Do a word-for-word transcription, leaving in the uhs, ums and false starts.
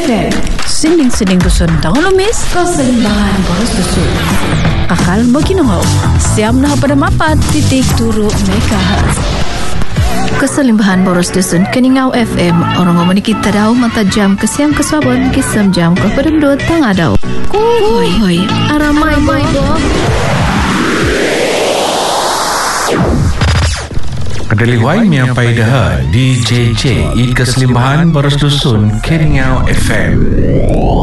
M. Sinding-sinding dusun tangan lumis. Keselimbangan boros dusun. Akal Bokinongau. Siam nah pada mapat titik turu megahertz. Keselimbahan boros dusun Keningau F M. Orang ngomong kita tahu mata jam kesiam kesabon kisam jam ke pedemdut tangadau. Hoi hoi. Aramai mai bo. Kedali Wai Mia Paidah D J J I Keselimbahan Boros Dusun Keningau F M.